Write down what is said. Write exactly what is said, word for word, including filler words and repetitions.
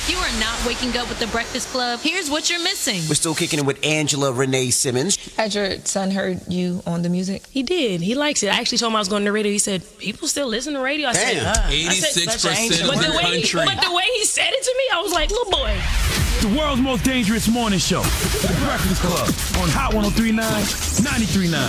If you are not waking up with the Breakfast Club, here's what you're missing. We're still kicking it with Angela Renee Simmons. Has your son heard you on the music? He did. He likes it. I actually told him I was going to the radio. He said, people still listen to radio? I Damn. said, uh. eighty-six percent of but the the way he, country. But the way he said it to me, I was like, little boy. The world's most dangerous morning show. The Breakfast Club on Hot one oh three point nine, ninety-three point nine.